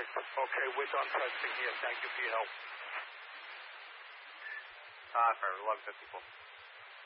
Perfect. Okay, we're done testing here. Thank you for your help. For 1154.